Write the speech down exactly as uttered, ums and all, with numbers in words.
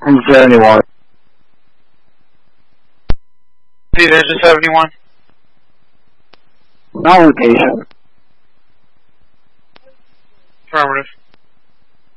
From seventy-one. Peter, is it seventy-one? No location. Affirmative.